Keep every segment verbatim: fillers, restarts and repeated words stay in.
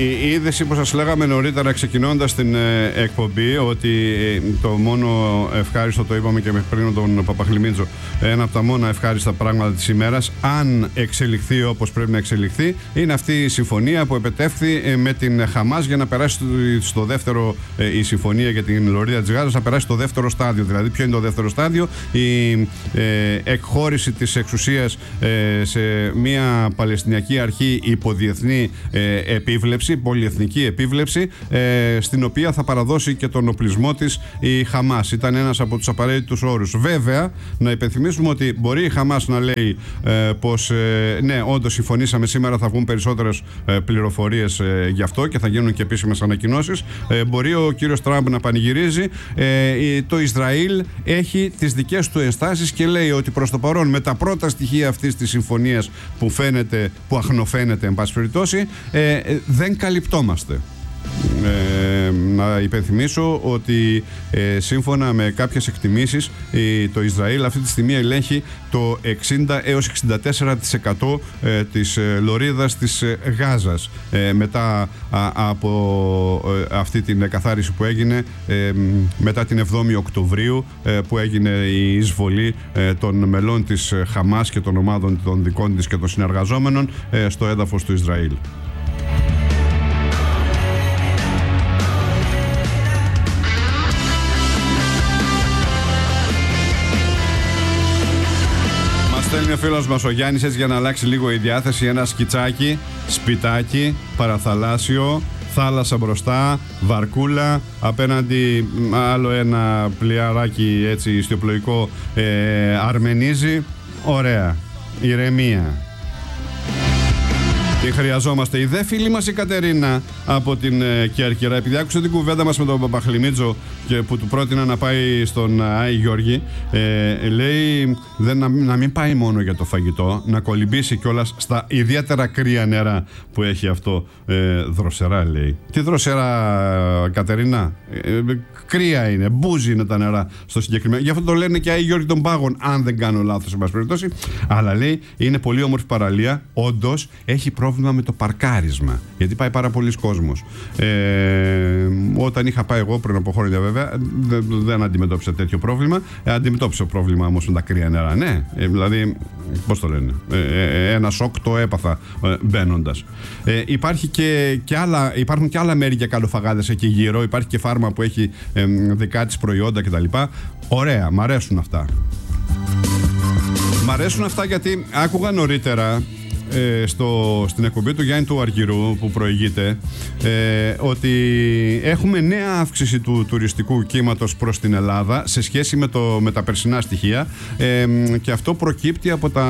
η είδηση που σας λέγαμε νωρίτερα ξεκινώντας την ε, εκπομπή, ότι ε, το μόνο ευχάριστο, το είπαμε και πριν τον Παπαχλημίτζο, ένα από τα μόνα ευχάριστα πράγματα της ημέρας, αν εξελιχθεί όπως πρέπει να εξελιχθεί, είναι αυτή η συμφωνία που επετεύχθη ε, με την Χαμάς για να περάσει στο, στο δεύτερο, ε, η συμφωνία για την Λωρίδα της Γάζας, να περάσει στο δεύτερο στάδιο. Δηλαδή, ποιο είναι το δεύτερο στάδιο? Η ε, εκχώρηση της εξουσίας ε, σε μια Παλαιστινιακή αρχή υποδιεθνή ε, επίβλεψη, πολυεθνική επίβλεψη, ε, στην οποία θα παραδώσει και τον οπλισμό της η Χαμάς. Ήταν ένας από τους απαραίτητους όρους. Βέβαια, να υπενθυμίσουμε ότι μπορεί η Χαμάς να λέει ε, πως ε, ναι, όντως συμφωνήσαμε, σήμερα θα βγουν περισσότερες ε, πληροφορίες ε, γι' αυτό και θα γίνουν και επίσημες ανακοινώσεις. Ε, μπορεί ο κύριος Τραμπ να πανηγυρίζει. Ε, το Ισραήλ έχει τις δικές του ενστάσεις και λέει ότι προς το παρόν, με τα πρώτα στοιχεία αυτής της συμφωνίας που φαίνεται, που αχνοφαίνεται εν πάση περιπτώσει, ε, δεν καλυπτόμαστε. Ε, να υπενθυμίσω ότι ε, σύμφωνα με κάποιες εκτιμήσεις ε, το Ισραήλ αυτή τη στιγμή ελέγχει το εξήντα έως εξήντα τέσσερα τοις εκατό ε, της ε, λωρίδας της ε, Γάζας ε, μετά α, από ε, αυτή την εκαθάριση που έγινε ε, μετά την εβδόμη Οκτωβρίου ε, που έγινε η εισβολή ε, των μελών της Χαμάς και των ομάδων των δικών της και των συνεργαζόμενων ε, στο έδαφος του Ισραήλ. Στέλνει ο φίλος μας ο Γιάννης, έτσι για να αλλάξει λίγο η διάθεση, ένα σκιτσάκι, σπιτάκι, παραθαλάσσιο, θάλασσα μπροστά, βαρκούλα, απέναντι άλλο ένα πλοιαράκι έτσι ιστιοπλοϊκό, ε, αρμενίζει. Ωραία, ηρεμία. Τι χρειαζόμαστε. Η δε φίλη μας η Κατερίνα από την ε, Κέρκυρα, επειδή άκουσε την κουβέντα μας με τον Παπαχλημίτζο και που του πρότεινα να πάει στον Άη Γιώργη, ε, λέει δεν, να, να μην πάει μόνο για το φαγητό, να κολυμπήσει κιόλας στα ιδιαίτερα κρύα νερά που έχει αυτό. Ε, δροσερά, λέει. Τι δροσερά, Κατερίνα? Ε, κρύα είναι, μπούζι είναι τα νερά στο συγκεκριμένο. Γι' αυτό το λένε και Άη Γιώργη των Πάγων, αν δεν κάνω λάθος, εν πάση περιπτώσει. Αλλά λέει είναι πολύ όμορφη παραλία. Όντως έχει πρόβλημα με το παρκάρισμα, γιατί πάει πάρα πολλοί κόσμος. Ε, όταν είχα πάει εγώ πριν από χρόνια, βέβαια, δεν, δεν αντιμετώπισα τέτοιο πρόβλημα. Ε, αντιμετώπισα πρόβλημα όμως με τα κρύα νερά. Ναι, ε, δηλαδή, πώς το λένε, ε, ε, ένα σοκ το έπαθα ε, μπαίνοντας. Ε, υπάρχει και, και άλλα, υπάρχουν και άλλα μέρη για καλοφαγάδες εκεί γύρω. Υπάρχει και φάρμα που έχει ε, δικά της προϊόντα κτλ. Ωραία, μ' αρέσουν αυτά. Μ' αρέσουν αυτά γιατί άκουγα νωρίτερα Ε, στο, στην εκπομπή του Γιάννη του Αργυρού που προηγείται ε, ότι έχουμε νέα αύξηση του τουριστικού κύματος προς την Ελλάδα σε σχέση με, το, με τα περσινά στοιχεία ε, και αυτό προκύπτει από, τα,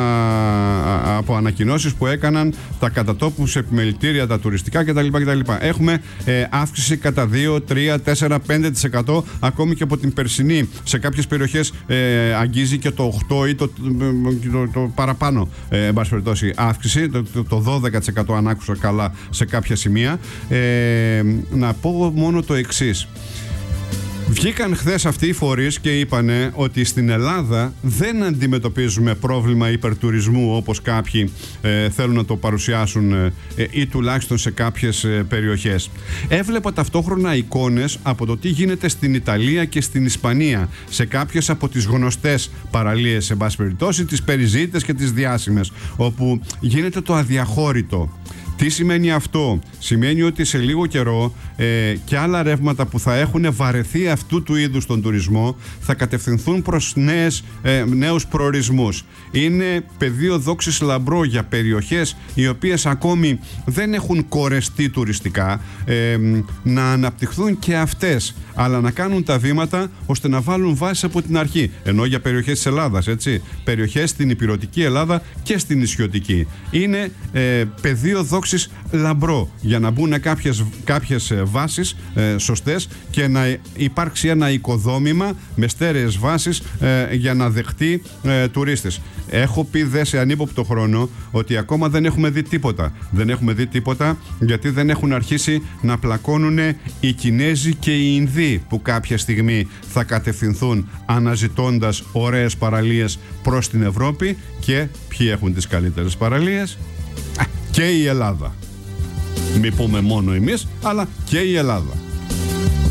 από ανακοινώσεις που έκαναν τα κατατόπους επιμελητήρια, τα τουριστικά κτλ. κτλ. Έχουμε ε, αύξηση κατά δύο, τρία, τέσσερα, πέντε τοις εκατό ακόμη και από την περσινή. Σε κάποιες περιοχές ε, αγγίζει και το οκτώ ή το, το, το παραπάνω ε, εν πάση περιπτώσει αύξηση. Το, το, το δώδεκα τοις εκατό αν άκουσα καλά σε κάποια σημεία. ε, Να πω μόνο το εξής. Βγήκαν χθες αυτοί οι φορείς και είπανε ότι στην Ελλάδα δεν αντιμετωπίζουμε πρόβλημα υπερτουρισμού όπως κάποιοι ε, θέλουν να το παρουσιάσουν ε, ή τουλάχιστον σε κάποιες ε, περιοχές. Έβλεπα ταυτόχρονα εικόνες από το τι γίνεται στην Ιταλία και στην Ισπανία σε κάποιες από τις γνωστές παραλίες, σε πάση περιπτώσει, τις περιζήτες και τις διάσημες, όπου γίνεται το αδιαχώρητο. Τι σημαίνει αυτό? Σημαίνει ότι σε λίγο καιρό ε, και άλλα ρεύματα που θα έχουν βαρεθεί αυτού του είδους τον τουρισμό θα κατευθυνθούν προς νέες, ε, νέους προορισμούς. Είναι πεδίο δόξης λαμπρό για περιοχές οι οποίες ακόμη δεν έχουν κορεστεί τουριστικά, ε, να αναπτυχθούν και αυτές, αλλά να κάνουν τα βήματα ώστε να βάλουν βάσεις από την αρχή. Ενώ για περιοχές της Ελλάδας, έτσι, περιοχές στην Ηπειρωτική Ελλάδα και στην Νησιωτική. Είναι ε, πεδίο δόξης λαμπρό για να μπουν κάποιες, κάποιες βάσεις ε, σωστές και να υπάρξει ένα οικοδόμημα με στέρεες βάσεις ε, για να δεχτεί ε, τουρίστες. Έχω πει δε σε ανύποπτο χρόνο ότι ακόμα δεν έχουμε δει τίποτα. Δεν έχουμε δει τίποτα γιατί δεν έχουν αρχίσει να πλακώνουν οι Κινέζοι και οι Ινδοί που κάποια στιγμή θα κατευθυνθούν αναζητώντας ωραίες παραλίες προς την Ευρώπη. Και ποιοι έχουν τις καλύτερες παραλίες? Και η Ελλάδα. Μη πούμε μόνο εμείς, αλλά και η Ελλάδα.